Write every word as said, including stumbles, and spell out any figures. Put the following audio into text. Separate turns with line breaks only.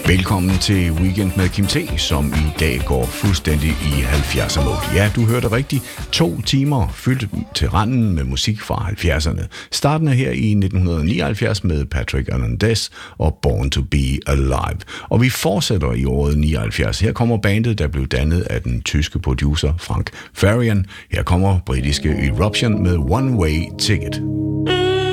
Velkommen til Weekend med Kim T, som i dag går fuldstændig i halvfjerdser-mode. Ja, du hørte rigtigt. To timer fyldt til randen med musik fra halvfjerdserne. Starten er her i nitten nioghalvfjerds med Patrick Hernandez og Born to Be Alive. Og vi fortsætter i året nioghalvfjerds. Her kommer bandet, der blev dannet af den tyske producer Frank Farian. Her kommer britiske Eruption med One Way Ticket.